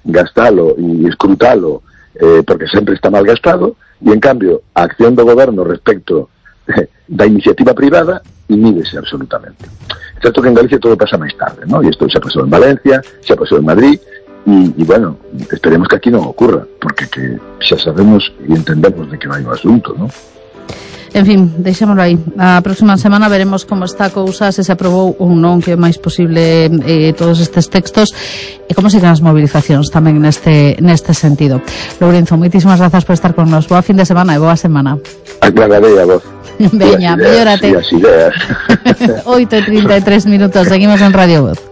gastalo e escrutalo porque sempre está mal gastado, e en cambio a acción do goberno respecto da iniciativa privada inídese absolutamente. É certo que en Galicia todo pasa máis tarde, ¿no? E isto xa pasou en Valencia, xa pasou en Madrid, e bueno, esperemos que aquí non ocurra, porque que xa sabemos e entendemos de que vai o asunto, ¿no? En fin, deixémoslo aí. A próxima semana veremos como está a cousa, se aprobou ou non, que é máis posible todos estes textos, e como siguen as movilizacións tamén neste sentido. Lourenzo, moitísimas grazas por estar con nos. Boa fin de semana e boa semana. Aclararei a voz. Veña, mellórate. E as ideas. 8:33 minutos, seguimos en Radio Voz.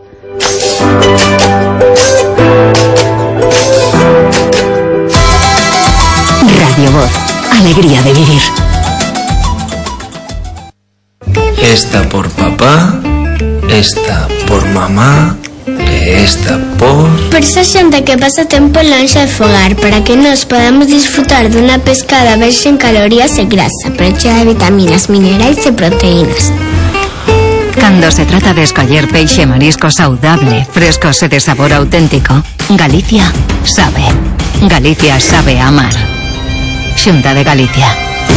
Radio Voz, alegría de vivir. Esta por papá, esta por mamá, e esta por... Por esa xente que pasa tempo lonxe de fogar, para que nos podamos disfrutar dunha pescada verxe en calorías e grasa, pero chea de vitaminas, minerais e proteínas. Cando se trata de escoller peixe marisco saudable, frescos e de sabor auténtico, Galicia sabe. Galicia sabe amar. Xunta de Galicia.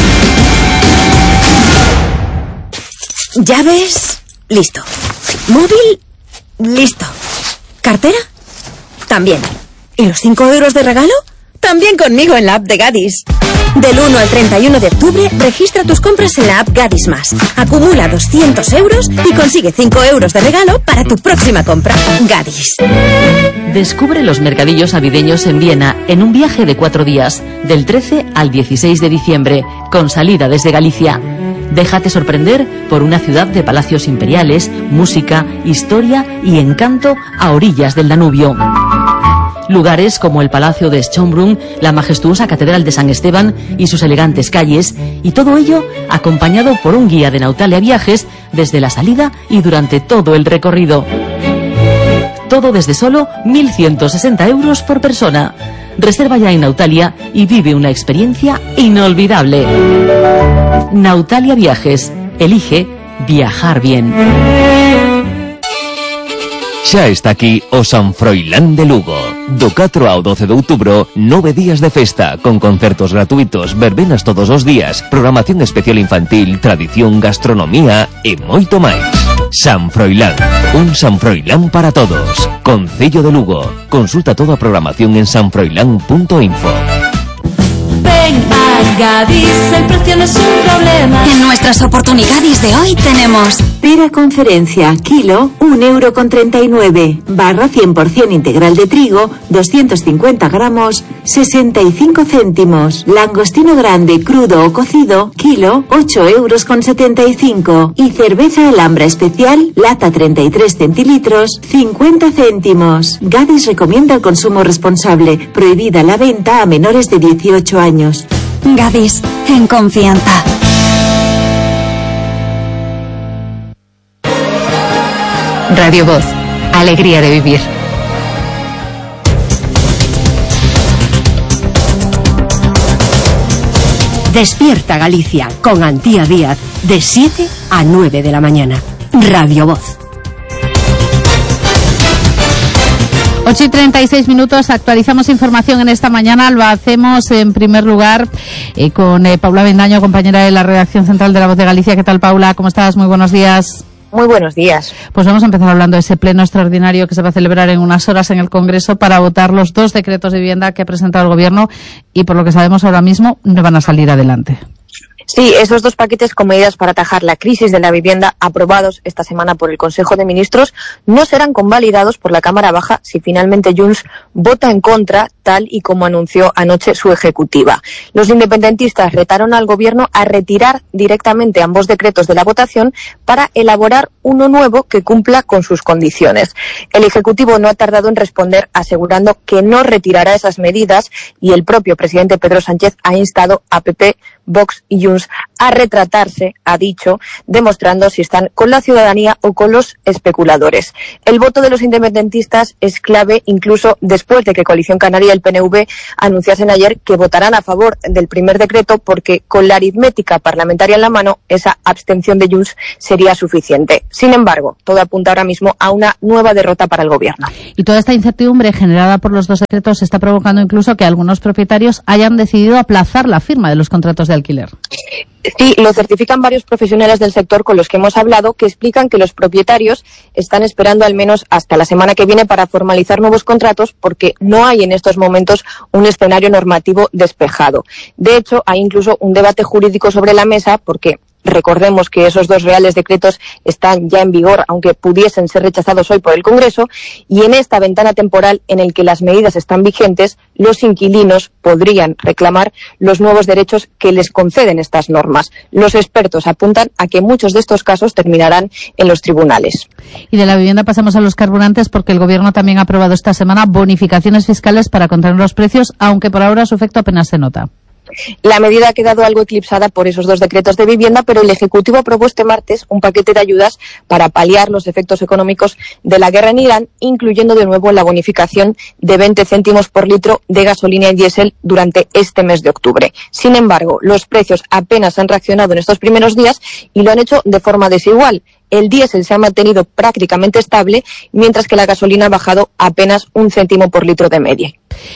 Llaves, listo. Móvil, listo. ¿Cartera? También. ¿Y los 5 euros de regalo? También conmigo en la app de Gadis. Del 1 al 31 de octubre, registra tus compras en la app Gadis Más. Acumula 200 euros y consigue 5 euros de regalo para tu próxima compra. Gadis. Descubre los mercadillos navideños en Viena en un viaje de 4 días, del 13 al 16 de diciembre, con salida desde Galicia. Déjate sorprender por una ciudad de palacios imperiales, música, historia y encanto a orillas del Danubio. Lugares como el Palacio de Schönbrunn, la majestuosa Catedral de San Esteban y sus elegantes calles, y todo ello acompañado por un guía de Nautalia Viajes desde la salida y durante todo el recorrido. Todo desde solo 1.160 euros por persona. Reserva ya en Nautalia y vive una experiencia inolvidable. Nautalia Viajes. Elige viajar bien. Xa está aquí o San Froilán de Lugo. Do 4 ao 12 de outubro, 9 días de festa, con concertos gratuitos, verbenas todos os días, programación especial infantil, tradición, gastronomía e moito máis. San Froilán, un San Froilán para todos. Concello de Lugo. Consulta toda a programación en sanfroilán.info. Ven a Gadis, el precio no es un problema. En nuestras oportunidades de hoy tenemos pera conferencia, kilo, 1,39 €. Barra 100% integral de trigo, 250 gramos, 65 céntimos. Langostino grande, crudo o cocido, kilo, 8,75 €. Y cerveza Alhambra especial, lata 33 centilitros, 50 céntimos. Gadis recomienda el consumo responsable. Prohibida la venta a menores de 18 años. Gadis, en confianza. Radio Voz, alegría de vivir. Despierta Galicia con Antía Díaz de 7 a 9 de la mañana. Radio Voz. 8:36 minutos, actualizamos información en esta mañana. Lo hacemos en primer lugar con Paula Bendaño, compañera de la redacción central de La Voz de Galicia. ¿Qué tal, Paula? ¿Cómo estás? Muy buenos días. Muy buenos días. Pues vamos a empezar hablando de ese pleno extraordinario que se va a celebrar en unas horas en el Congreso para votar los 2 decretos de vivienda que ha presentado el Gobierno y, por lo que sabemos ahora mismo, no van a salir adelante. Sí, esos 2 paquetes con medidas para atajar la crisis de la vivienda aprobados esta semana por el Consejo de Ministros no serán convalidados por la Cámara Baja si finalmente Junts vota en contra, tal y como anunció anoche su ejecutiva. Los independentistas retaron al Gobierno a retirar directamente ambos decretos de la votación para elaborar uno nuevo que cumpla con sus condiciones. El Ejecutivo no ha tardado en responder asegurando que no retirará esas medidas y el propio presidente Pedro Sánchez ha instado a PP Vox y Junts a retratarse, ha dicho, demostrando si están con la ciudadanía o con los especuladores. El voto de los independentistas es clave incluso después de que Coalición Canaria y el PNV anunciasen ayer que votarán a favor del primer decreto, porque con la aritmética parlamentaria en la mano esa abstención de Junts sería suficiente. Sin embargo, todo apunta ahora mismo a una nueva derrota para el gobierno. Y toda esta incertidumbre generada por los dos decretos está provocando incluso que algunos propietarios hayan decidido aplazar la firma de los contratos de alquiler. Sí, lo certifican varios profesionales del sector con los que hemos hablado, que explican que los propietarios están esperando al menos hasta la semana que viene para formalizar nuevos contratos, porque no hay en estos momentos un escenario normativo despejado. De hecho, hay incluso un debate jurídico sobre la mesa, porque recordemos que esos dos reales decretos están ya en vigor, aunque pudiesen ser rechazados hoy por el Congreso, y en esta ventana temporal en el que las medidas están vigentes, los inquilinos podrían reclamar los nuevos derechos que les conceden estas normas. Los expertos apuntan a que muchos de estos casos terminarán en los tribunales. Y de la vivienda pasamos a los carburantes, porque el Gobierno también ha aprobado esta semana bonificaciones fiscales para contener los precios, aunque por ahora su efecto apenas se nota. La medida ha quedado algo eclipsada por esos dos decretos de vivienda, pero el Ejecutivo aprobó este martes un paquete de ayudas para paliar los efectos económicos de la guerra en Irán, incluyendo de nuevo la bonificación de 20 céntimos por litro de gasolina y diésel durante este mes de octubre. Sin embargo, los precios apenas han reaccionado en estos primeros días y lo han hecho de forma desigual. El diésel se ha mantenido prácticamente estable, mientras que la gasolina ha bajado apenas 1 céntimo por litro de media.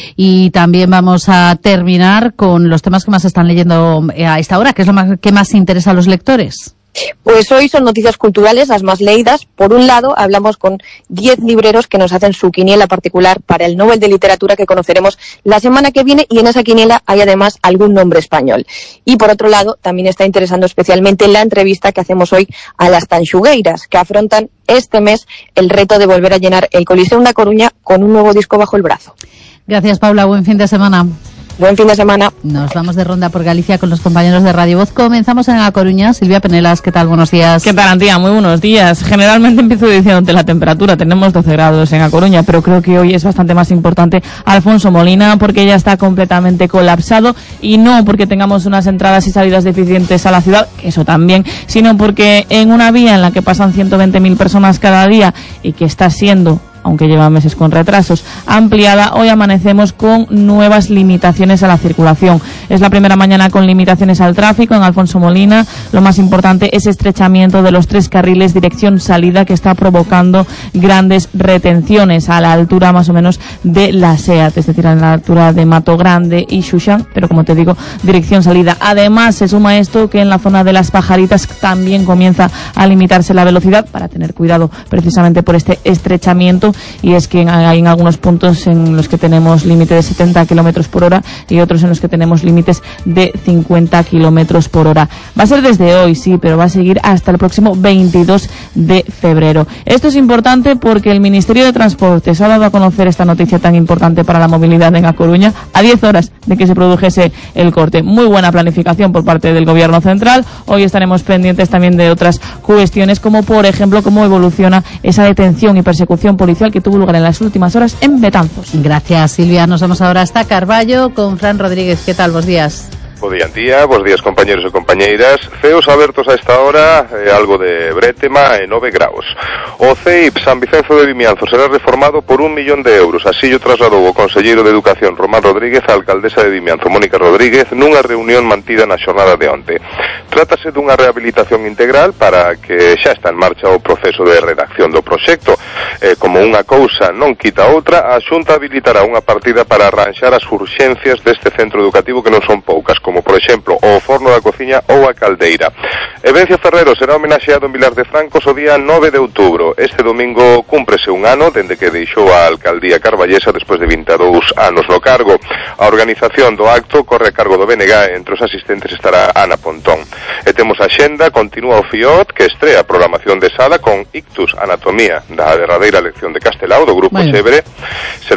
Y también vamos a terminar con los temas que más están leyendo a esta hora, que es lo que más interesa a los lectores. Pues hoy son noticias culturales las más leídas. Por un lado, hablamos con 10 libreros que nos hacen su quiniela particular para el Nobel de Literatura que conoceremos la semana que viene, y en esa quiniela hay además algún nombre español. Y por otro lado, también está interesando especialmente la entrevista que hacemos hoy a las tanxugueiras, que afrontan este mes el reto de volver a llenar el Coliseo da Coruña con un nuevo disco bajo el brazo. Gracias, Paula. Buen fin de semana. Buen fin de semana. Nos vamos de ronda por Galicia con los compañeros de Radio Voz. Comenzamos en A Coruña. Silvia Penelas, ¿qué tal? Buenos días. ¿Qué tal, Antía? Muy buenos días. Generalmente empiezo diciéndote la temperatura. Tenemos 12 grados en A Coruña, pero creo que hoy es bastante más importante Alfonso Molina, porque ya está completamente colapsado, y no porque tengamos unas entradas y salidas deficientes a la ciudad, que eso también, sino porque en una vía en la que pasan 120.000 personas cada día y que está siendo, aunque lleva meses con retrasos, ampliada, hoy amanecemos con nuevas limitaciones a la circulación. Es la primera mañana con limitaciones al tráfico en Alfonso Molina. Lo más importante es estrechamiento de los 3 carriles dirección salida, que está provocando grandes retenciones a la altura más o menos de la SEAT, es decir, a la altura de Mato Grande y Xuxan, pero como te digo, dirección salida. Además, se suma esto que en la zona de Las Pajaritas también comienza a limitarse la velocidad, para tener cuidado precisamente por este estrechamiento. Y es que hay en algunos puntos en los que tenemos límite de 70 kilómetros por hora y otros en los que tenemos límites de 50 kilómetros por hora. Va a ser desde hoy, sí, pero va a seguir hasta el próximo 22 de febrero. Esto es importante porque el Ministerio de Transportes ha dado a conocer esta noticia tan importante para la movilidad en A Coruña a 10 horas de que se produjese el corte. Muy buena planificación por parte del Gobierno central. Hoy estaremos pendientes también de otras cuestiones, como por ejemplo cómo evoluciona esa detención y persecución policial que tuvo lugar en las últimas horas en Betanzos. Gracias, Silvia. Nos vamos ahora hasta Carballo con Fran Rodríguez. ¿Qué tal? Buenos días. Bo día, Antía, bos días, compañeros e compañeiras. Ceos abertos a esta hora, algo de brétema e 9 graus. O CEIP San Vicenzo de Vimianzo será reformado por 1 millón de euros. Así o trasladou o conselleiro de Educación Román Rodríguez á alcaldesa de Vimianzo, Mónica Rodríguez, nunha reunión mantida na xornada de onte. Trátase dunha rehabilitación integral para que xa está en marcha o proceso de redacción do proxecto. Como unha cousa non quita outra, a Xunta habilitará unha partida para arranxar as urxencias deste centro educativo, que non son poucas, como por exemplo o forno da cociña ou a caldeira. Evencio Ferrero será homenaxeado en Vilar de Francos o día 9 de outubro. Este domingo cúmprese un ano dende que deixou a alcaldía carballesa despois de 22 anos no cargo. A organización do acto corre a cargo do BNG, entre os asistentes estará Ana Pontón. E temos a xenda, continúa o FIOT, que estrea a programación de sala con Ictus, Anatomía, da derradeira lección de Castelao do Grupo Xebre. Será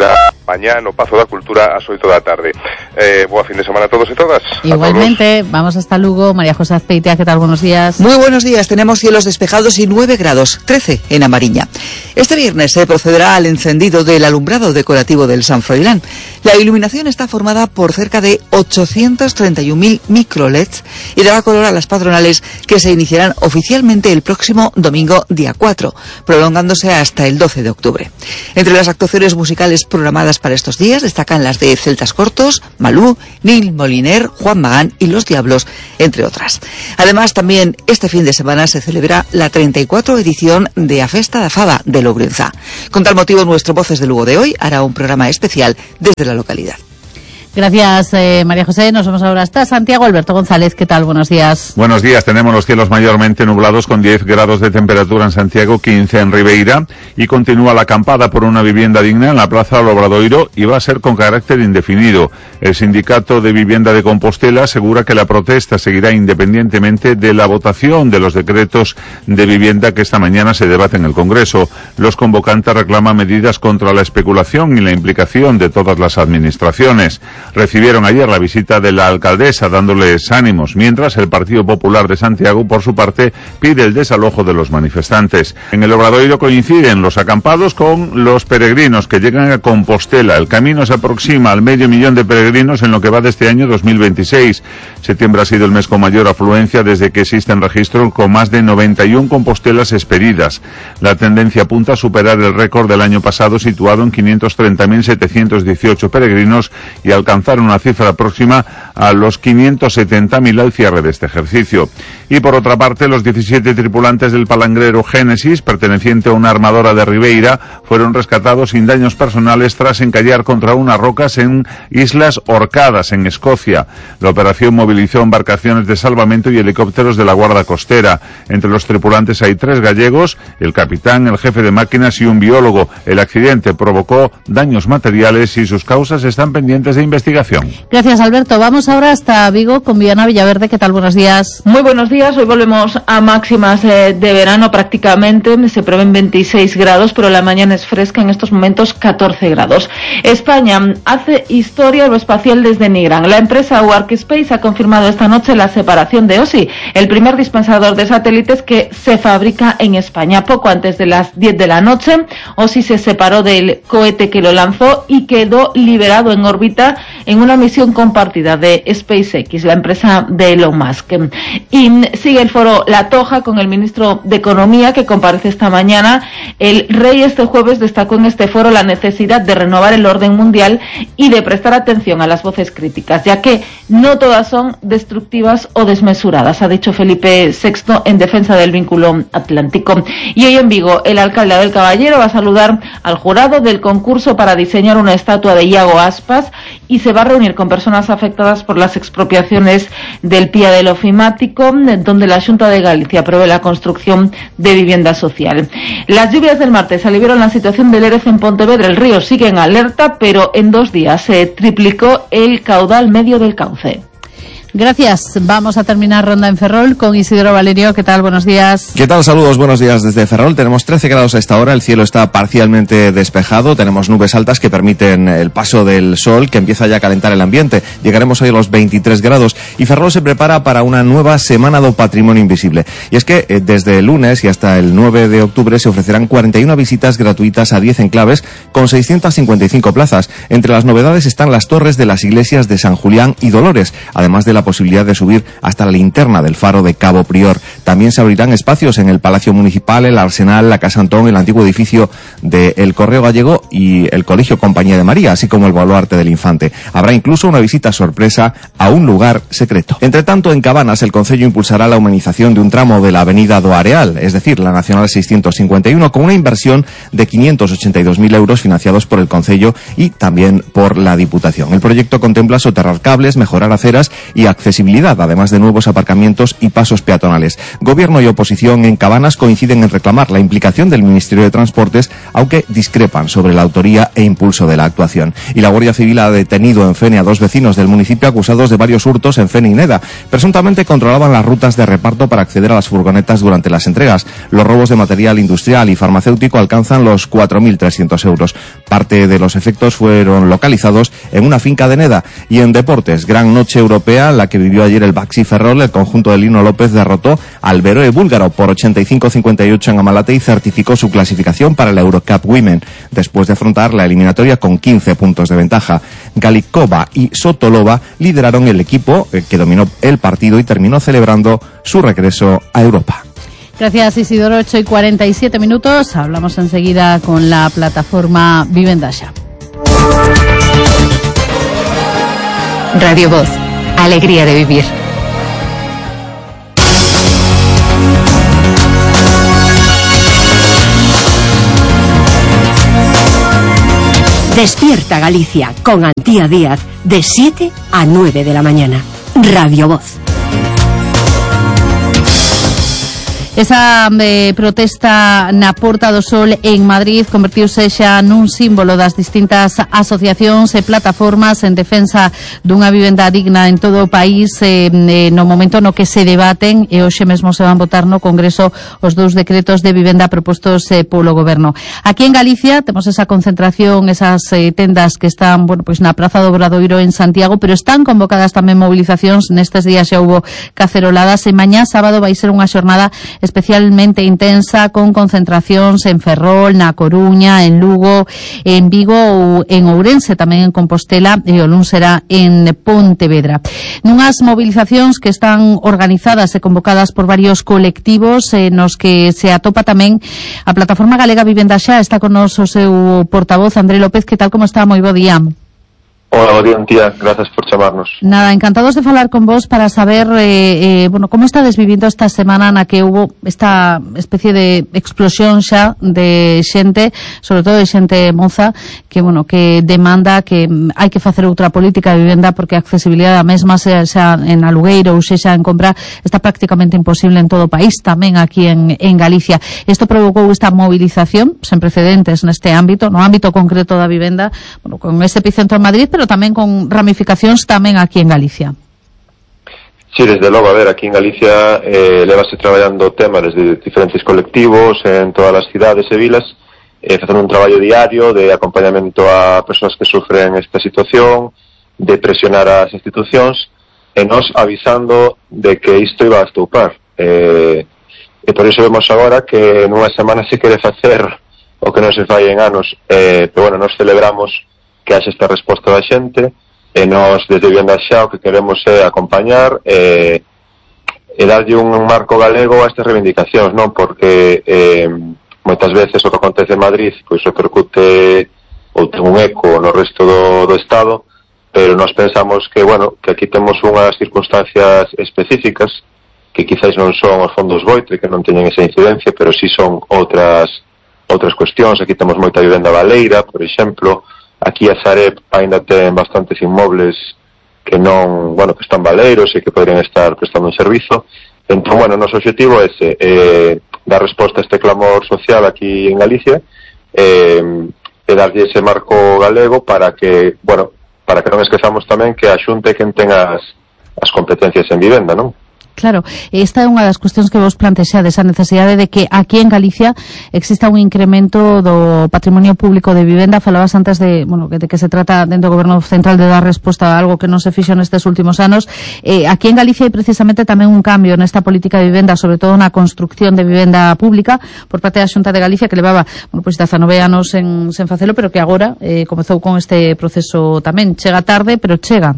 mañá no Pazo da Cultura ás 8 da tarde. Boa fin de semana a todos e todas. Igualmente, vamos hasta Lugo. María José Azpeitia, ¿qué tal? Buenos días. Muy buenos días, tenemos cielos despejados y 9 grados, 13 en A Mariña. Este viernes se procederá al encendido del alumbrado decorativo del San Froilán. La iluminación está formada por cerca de 831.000 micro-LEDs y dará color a las patronales que se iniciarán oficialmente el próximo domingo día 4, prolongándose hasta el 12 de octubre. Entre las actuaciones musicales programadas para estos días destacan las de Celtas Cortos, Malú, Nil Moliner, Juan Magán y Los Diablos, entre otras. Además, también este fin de semana se celebra la 34 edición de A Festa da Faba de Loubrenza. Con tal motivo, nuestro Voces de Lugo de hoy hará un programa especial desde la localidad. Gracias, María José. Nos vamos ahora hasta Santiago. Alberto González, ¿qué tal? Buenos días. Buenos días. Tenemos los cielos mayormente nublados con 10 grados de temperatura en Santiago, 15 en Ribeira, y continúa la acampada por una vivienda digna en la Plaza del Obradoiro y va a ser con carácter indefinido. El Sindicato de Vivienda de Compostela asegura que la protesta seguirá independientemente de la votación de los decretos de vivienda que esta mañana se debate en el Congreso. Los convocantes reclaman medidas contra la especulación y la implicación de todas las administraciones. Recibieron ayer la visita de la alcaldesa dándoles ánimos, mientras el Partido Popular de Santiago, por su parte, pide el desalojo de los manifestantes. En el Obradoiro coinciden los acampados con los peregrinos que llegan a Compostela. El camino se aproxima al 500.000 de peregrinos en lo que va de este año 2026. Septiembre ha sido el mes con mayor afluencia desde que existen registros, con más de 91 compostelas expedidas. La tendencia apunta a superar el récord del año pasado, situado en 530.718 peregrinos, y alcanzar una cifra próxima a los 570.000 al cierre de este ejercicio. Y por otra parte, los 17 tripulantes del palangrero Génesis, perteneciente a una armadora de Ribeira, fueron rescatados sin daños personales tras encallar contra unas rocas en Islas Orcadas, en Escocia. La operación movilizó embarcaciones de salvamento y helicópteros de la Guardia Costera. Entre los tripulantes hay 3 gallegos, el capitán, el jefe de máquinas y un biólogo. El accidente provocó daños materiales y sus causas están pendientes de investigación. Gracias, Alberto. Vamos ahora hasta Vigo con Viana Villaverde. ¿Qué tal? Buenos días. Muy buenos días. Hoy volvemos a máximas de verano prácticamente. Se prevén 26 grados, pero la mañana es fresca, en estos momentos 14 grados. España hace historia aeroespacial desde Nigrán. La empresa Workspace ha confirmado esta noche la separación de OSI, el primer dispensador de satélites que se fabrica en España. Poco antes de las 10 de la noche, OSI se separó del cohete que lo lanzó y quedó liberado en órbita en una misión compartida de SpaceX, la empresa de Elon Musk. Y sigue el foro La Toja con el ministro de Economía, que comparece esta mañana. El rey este jueves destacó en este foro la necesidad de renovar el orden mundial y de prestar atención a las voces críticas, ya que no todas son destructivas o desmesuradas, ha dicho Felipe VI en defensa del vínculo atlántico. Y hoy en Vigo, el alcalde Abel Caballero va a saludar al jurado del concurso para diseñar una estatua de Iago Aspas y se va a reunir con personas afectadas por las expropiaciones del Pía del Ofimático, donde la Xunta de Galicia prevé la construcción de vivienda social. Las lluvias del martes aliviaron la situación del Erez en Pontevedra. El río sigue en alerta, pero en 2 días se triplicó el caudal medio del cauce. Gracias. Vamos a terminar ronda en Ferrol con Isidro Valerio. ¿Qué tal? Buenos días. ¿Qué tal? Saludos, buenos días desde Ferrol. Tenemos 13 grados a esta hora, el cielo está parcialmente despejado, tenemos nubes altas que permiten el paso del sol, que empieza ya a calentar el ambiente. Llegaremos hoy a los 23 grados y Ferrol se prepara para una nueva Semana do Patrimonio Invisible. Y es que desde el lunes y hasta el 9 de octubre se ofrecerán 41 visitas gratuitas a 10 enclaves con 655 plazas. Entre las novedades están las torres de las iglesias de San Julián y Dolores, además de la posibilidad de subir hasta la linterna del faro de Cabo Prior. También se abrirán espacios en el Palacio Municipal, el Arsenal, la Casa Antón, el antiguo edificio del Correo Gallego y el Colegio Compañía de María, así como el Baluarte del Infante. Habrá incluso una visita sorpresa a un lugar secreto. Entre tanto, en Cabanas, el Concello impulsará la humanización de un tramo de la avenida do Areal, es decir, la Nacional 651, con una inversión de 582.000 euros financiados por el Concello y también por la Diputación. El proyecto contempla soterrar cables, mejorar aceras y accesibilidad, además de nuevos aparcamientos y pasos peatonales. Gobierno y oposición en Cabanas coinciden en reclamar la implicación del Ministerio de Transportes, aunque discrepan sobre la autoría e impulso de la actuación. Y la Guardia Civil ha detenido en Fene a 2 vecinos del municipio acusados de varios hurtos en Fene y Neda. Presuntamente controlaban las rutas de reparto para acceder a las furgonetas durante las entregas. Los robos de material industrial y farmacéutico alcanzan los 4.300 euros. Parte de los efectos fueron localizados en una finca de Neda. Y en deportes, gran noche europea, la que vivió ayer el Baxi Ferrol. El conjunto de Lino López derrotó al Beroe búlgaro por 85-58 en Amalate y certificó su clasificación para la Eurocup Women, después de afrontar la eliminatoria con 15 puntos de ventaja. Galikova y Sotolova lideraron el equipo que dominó el partido y terminó celebrando su regreso a Europa. Gracias, Isidoro. 8:47. Hablamos enseguida con la plataforma Vivenda Xa. Radio Voz. Alegría de vivir. Despierta Galicia con Antía Díaz de 7 a 9 de la mañana. Radio Voz. Esa protesta na Porta do Sol en Madrid convertiuse xa nun símbolo das distintas asociacións e plataformas en defensa dunha vivenda digna en todo o país no momento no que se debaten e hoxe mesmo se van votar no Congreso os 2 decretos de vivenda propostos polo Goberno. Aquí en Galicia temos esa concentración, esas tendas que están, bueno, pois na Praza do Obradoiro en Santiago, pero están convocadas tamén movilizacións. Nestes días xa hubo caceroladas e mañá sábado vai ser unha xornada especialmente intensa con concentracións en Ferrol, na Coruña, en Lugo, en Vigo ou en Ourense, tamén en Compostela e o luns será en Pontevedra. Nunhas movilizacións que están organizadas e convocadas por varios colectivos nos que se atopa tamén a Plataforma Galega Vivenda Xa. Está con nos o seu portavoz André López. Que tal, como está? Moi bo día. Hola, bo día, tía. Gracias por chamarnos. Nada, encantados de falar con vos para saber, bueno, como estades vivindo esta semana na que hubo esta especie de explosión xa de xente, sobre todo de xente moza, que, bueno, que demanda que hai que facer outra política de vivenda porque a accesibilidade a mesma, xa en alugueiro ou xa en compra, está prácticamente imposible en todo o país, tamén aquí en Galicia. Isto provocou esta movilización sen precedentes neste ámbito, no ámbito concreto da vivenda, bueno, con ese epicentro en Madrid, pero tamén con ramificacións tamén aquí en Galicia. Sí, desde logo, a ver, aquí en Galicia levase traballando o tema desde diferentes colectivos en todas as cidades e vilas, facendo un traballo diario de acompañamento a persoas que sufren esta situación, de presionar as institucións e nos avisando de que isto iba a estoupar. E por iso vemos agora que nunha semana se quere facer o que non se fai en anos, pero bueno, nos celebramos que haxe esta resposta da xente e nós desde Vivenda Xa o que queremos é acompañar e darlle un marco galego a estas reivindicacións, non? Porque moitas veces o que acontece en Madrid pois repercute ou ten un eco no resto do Estado, pero nós pensamos que, bueno, que aquí temos unhas circunstancias específicas que quizáis non son os fondos Boitre, que non teñen esa incidencia, pero sí son outras cuestións. Aquí temos moita vivenda baleira, por exemplo. Aquí a Sareb ainda ten bastantes inmobles que non, bueno, que están baleiros e que podrían estar prestando un servizo. Entón, bueno, noso objetivo é ese, dar resposta a este clamor social aquí en Galicia e darlle ese marco galego para que, bueno, para que non esquezamos tamén que a Xunta é quen ten as competencias en vivenda, non? Claro, esta é unha das cuestións que vos plantexades, a necesidade de que aquí en Galicia exista un incremento do patrimonio público de vivenda. Falabas antes de, bueno, de que se trata dentro do Goberno Central de dar resposta a algo que non se fixo nestes últimos anos. Aquí en Galicia hai precisamente tamén un cambio nesta política de vivenda, sobre todo na construcción de vivenda pública por parte da Xunta de Galicia, que levaba, bueno, pois 19 anos sen facelo, pero que agora comezou con este proceso tamén. Chega tarde, pero chega.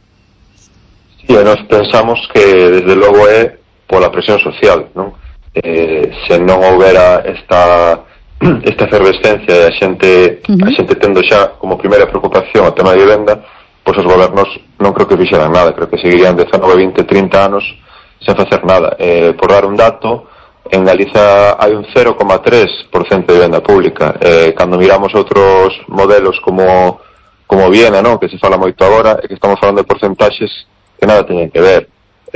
Sí, nós pensamos que desde logo é pola presión social, non? Se non houbera esta efervescencia e a xente tendo xa como primeira preocupación o tema de vivenda, pois os gobernos non creo que fixeran nada, creo que seguirían 19, 20, 30 anos sen facer nada. Por dar un dato, en Galiza hai un 0,3% de vivenda pública. Cando miramos outros modelos como Viena, non? Que se fala moito agora, e que estamos falando de porcentaxes que nada teñen que ver.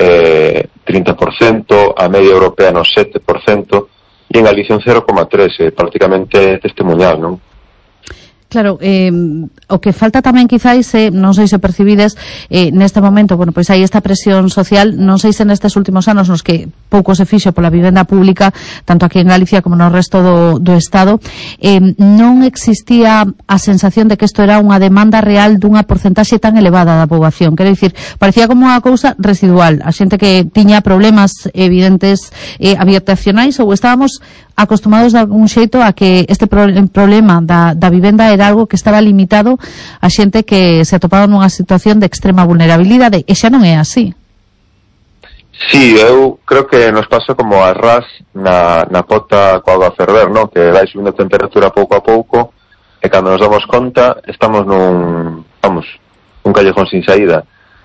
30%, a media europea no 7%, e en Galicia un 0,3%, prácticamente testemunhal, non? Claro, o que falta tamén quizáis, non sei se percibides neste momento, bueno, pois hai esta presión social, non sei se nestes últimos anos nos que pouco se fixo pola vivenda pública, tanto aquí en Galicia como no resto do Estado, non existía a sensación de que isto era unha demanda real dunha porcentaxe tan elevada da poboación. Quero dicir, parecía como unha cousa residual, a xente que tiña problemas evidentes habitacionais, ou estábamos acostumados de algún xeito a que este problema da vivenda era algo que estaba limitado a xente que se atopaba nunha situación de extrema vulnerabilidade, e xa non é así. Sí, eu creo que nos pasa como a ras na pota coa auga a ferver, non? Que vai subindo a temperatura pouco a pouco, e cando nos damos conta estamos un callejón sin saída.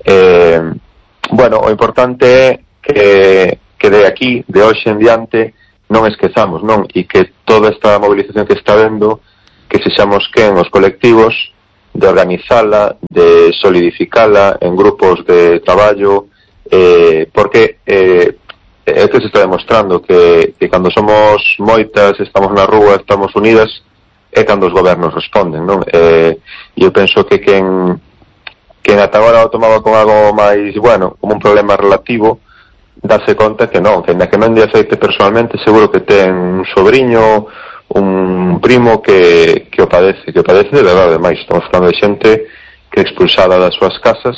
Bueno, o importante é que de aquí, de hoxe en diante, non esquezamos, non? E que toda esta movilización que está vendo, que sexamos quen os colectivos, de organizala, de solidificala en grupos de traballo, porque é que se está demostrando que cando somos moitas, estamos na rúa, estamos unidas, é cando os gobernos responden, non? E eu penso que quen ata agora o tomaba con algo máis, bueno, como un problema relativo, darse conta que non lle afecte personalmente, seguro que ten un sobrinho, un primo que o padece de verdade. Ademais, estamos falando de xente que é expulsada das súas casas,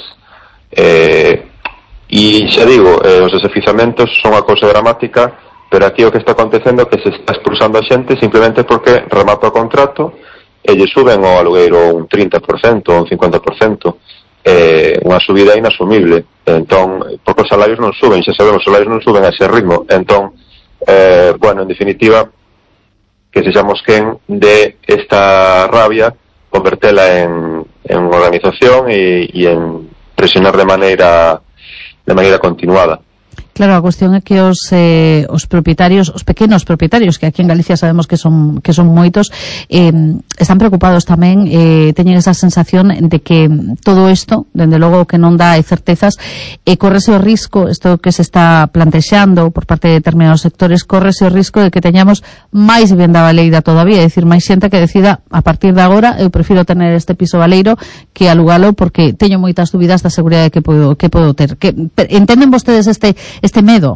e xa digo, os desafizamentos son unha cousa dramática, pero aquí o que está acontecendo é que se está expulsando a xente simplemente porque remata o contrato e lle suben o alugueiro un 30%, un 50%, unha subida inasumible. Entón, porque os salarios non suben, xa sabemos, os salarios non suben a ese ritmo. Entón, bueno, en definitiva, que sexamos quen de esta rabia, convertela en organización e en presionar de maneira continuada. Claro, a cuestión é que os propietarios, os pequenos propietarios, que aquí en Galicia sabemos que son moitos, están preocupados tamén, teñen esa sensación de que todo isto, dende logo que non dá certezas, correse o risco, isto que se está plantexando por parte de determinados sectores, correse o risco de que teñamos máis vivenda baleira todavía, é dicir, máis xente que decida, a partir de agora, eu prefiro tener este piso baleiro que alugalo porque teño moitas dúbidas da seguridade que podo ter. Entenden vostedes este medo?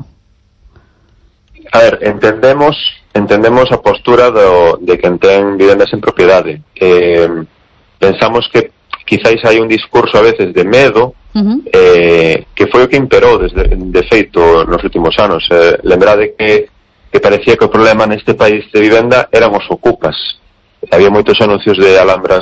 A ver, entendemos a postura de quen ten vivendas en propiedade. Pensamos que quizáis hai un discurso a veces de medo, que foi o que imperou de feito nos últimos anos. Lembrade que parecía que o problema neste país de vivenda eran os ocupas. Había moitos anuncios de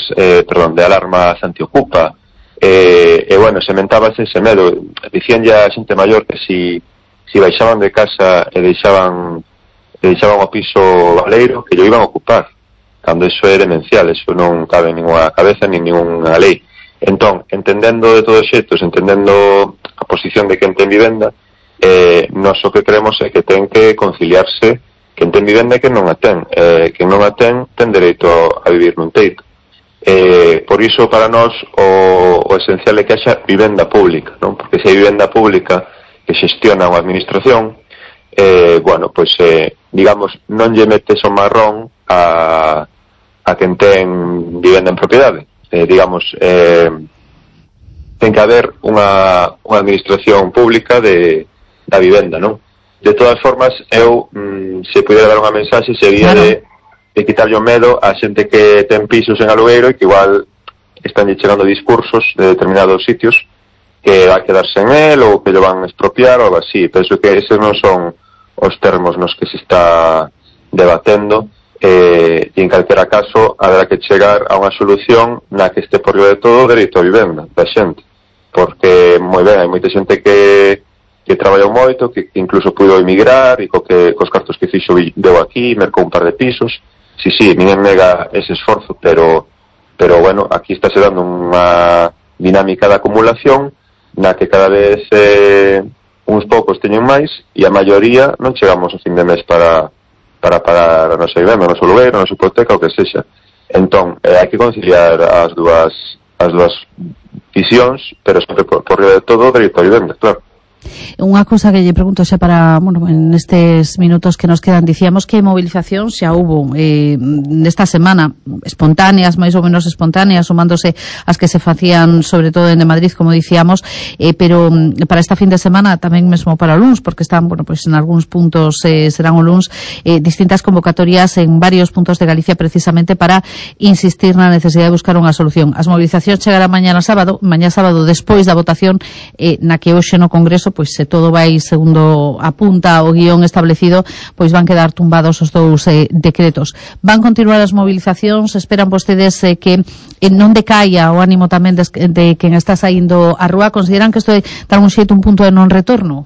alarma antiocupa, e bueno, sementábase ese medo. Dicían ya a xente maior que si baixaban de casa e deixaban o piso baleiro, que lo iban a ocupar, cando eso é demencial, eso non cabe en ninguna cabeza ni ninguna lei. Entón, entendendo de todos xeitos, entendendo a posición de quen ten vivenda, nós o que creemos é que ten que conciliarse quen ten vivenda e quen non a ten. Quen non a ten dereito a vivir nun teito. Por iso, para nós, o esencial é que haxa vivenda pública, non? Porque se hai vivenda pública que xestiona unha administración, bueno, pois, digamos, non lle metes o marrón a quen ten vivenda en propiedade. Digamos, ten que haber unha administración pública da vivenda, non? De todas formas, eu, se pudiera dar unha mensaxe, sería de quitarlle o medo a xente que ten pisos en alugueiro e que igual están chegando discursos de determinados sitios que va a quedarse en él ou que lo van a expropiar ou algo así. Penso que esos non son os termos nos que se está debatendo, e en calquera caso haberá que chegar a unha solución na que este por riba de todo o dereito a vivenda da xente, porque moi ben, hai moita xente que traballou moito, que incluso puido emigrar e cos cartos que fixo deu aquí, mercou un par de pisos. Sí, ninguén nega ese esforzo, pero bueno, aquí está se dando unha dinámica de acumulación na que cada vez uns poucos teñen máis e a maioría non chegamos ao fin de mes para pagar a nosa vivenda, o noso alugueiro, a nosa hipoteca, o que sexa. Entón, hai que conciliar as dúas visións, pero sempre por riba de todo o dereito a vivenda, claro. Unha cousa que lle pregunto xa para, bueno, en estes minutos que nos quedan, dicíamos que movilización xa hubo nesta semana, espontáneas, máis ou menos espontáneas, sumándose as que se facían sobre todo en Madrid, como dicíamos, pero para esta fin de semana, tamén mesmo para o luns, porque están, bueno, pues en algúns puntos serán o luns, distintas convocatorias en varios puntos de Galicia precisamente para insistir na necesidade de buscar unha solución. As movilizacións chegarán mañá sábado despois da votación na que hoxe no Congreso, pois se todo vai segundo apunta o guión establecido, pois van quedar tumbados os dous decretos. Van continuar as movilizacións, esperan vostedes que non decaia o ánimo tamén de quen está saindo á rúa, consideran que isto é de algún xeito un punto de non retorno?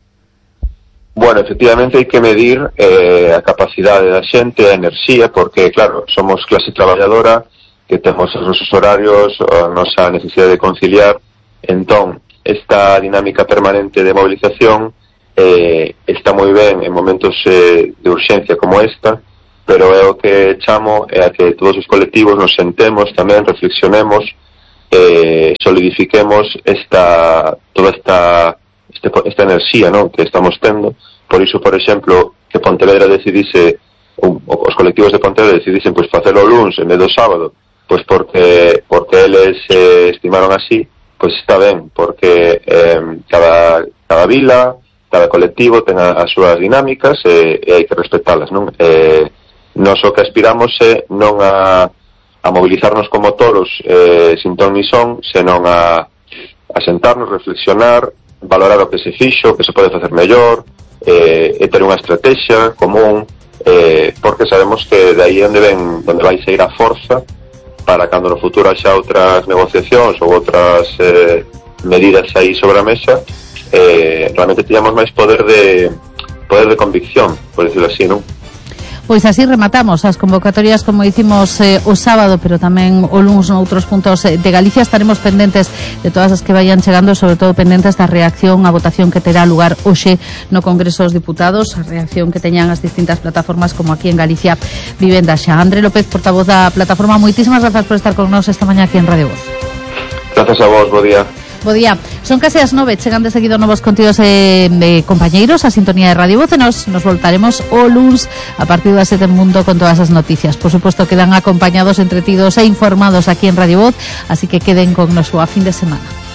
Bueno, efectivamente hai que medir a capacidade da xente, a enerxía, porque claro, somos clase traballadora que temos os nosos horarios, a nosa necesidade de conciliar, entón esta dinámica permanente de movilización está moi ben en momentos de urxencia como esta, pero é o que chamo a que todos os colectivos nos sentemos tamén, reflexionemos, solidifiquemos toda esta enerxía, ¿no?, que estamos tendo. Por iso, por exemplo, que Pontevedra decidise, os colectivos de Pontevedra decidisen pois facelo o luns en vez do sábado, pois porque eles estimaron así, pois está ben, porque cada vila, cada colectivo ten as súas dinámicas e hai que respetalas, non? Nos o que aspiramos é non a movilizarnos como toros sin ton ni son, senón a sentarnos, reflexionar, valorar o que se fixo, o que se pode facer mellor, e ter unha estrategia común, porque sabemos que de aí onde vai sair a forza para cando no futuro haxa outras negociacións ou outras medidas aí sobre a mesa, realmente teñamos máis poder de convicción, por decirlo así, non? Pois así rematamos as convocatorias, como dicimos, o sábado, pero tamén o luns noutros puntos de Galicia. Estaremos pendentes de todas as que vayan chegando, sobre todo pendentes da reacción á votación que terá lugar hoxe no Congreso dos Diputados, a reacción que teñan as distintas plataformas como aquí en Galicia Vivenda xa. André López, portavoz da plataforma, moitísimas grazas por estar con nós esta mañá aquí en Radio Voz. Grazas a vos, bo día. Bo día. Son case as 9, chegan de seguido novos contidos de compañeiros a sintonía de Radio Voz e nos voltaremos o luns a partir das 7 en Mundo con todas as noticias. Por suposto, quedan acompañados, entretidos e informados aquí en Radio Voz, así que queden con nos boa fin de semana.